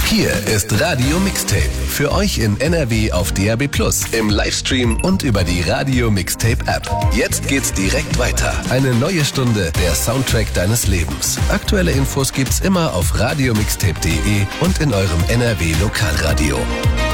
Hier ist Radio Mixtape. Für euch in NRW auf DAB+, im Livestream und über die Radio Mixtape App. Jetzt geht's direkt weiter. Eine neue Stunde, der Soundtrack deines Lebens. Aktuelle Infos gibt's immer auf radiomixtape.de und in eurem NRW Lokalradio.